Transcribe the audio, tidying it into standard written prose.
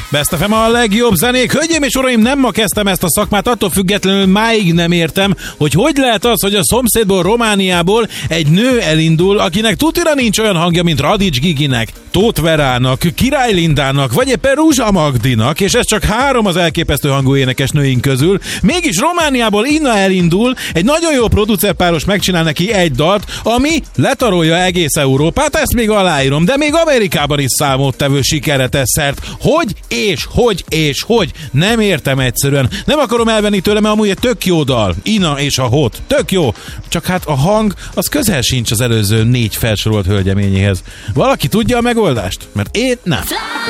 Best FM a legjobb zenék. Hölgyeim és uraim, nem ma kezdtem ezt a szakmát, attól függetlenül máig nem értem, hogy lehet az, hogy a szomszédból, Romániából egy nő elindul, akinek tutira nincs olyan hangja, mint Radics Giginek, Tóth Verának, Király Lindának, vagy éppen Ruzsa Magdinak, és ez csak 3 az elképesztő hangú énekesnőink közül. Mégis Romániából innen elindul, egy nagyon jó producerpáros megcsinál neki egy dalt, ami letarolja egész Európát, ezt még aláírom, de még Amerikában is számottevő sikerre tesz szert. Hogy? Nem értem egyszerűen. Nem akarom elvenni tőle, mert amúgy egy tök jó dal. Ina és a Hot. Tök jó. Csak hát a hang, az közel sincs az előző 4 felsorolt hölgyeményéhez. Valaki tudja a megoldást? Mert én nem.